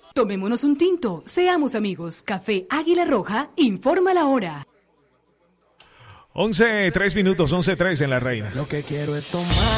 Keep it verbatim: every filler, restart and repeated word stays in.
Tomémonos un tinto, seamos amigos. Café Águila Roja, informa la hora. once, tres minutos, once, tres en La Reina. Lo que quiero es tomar.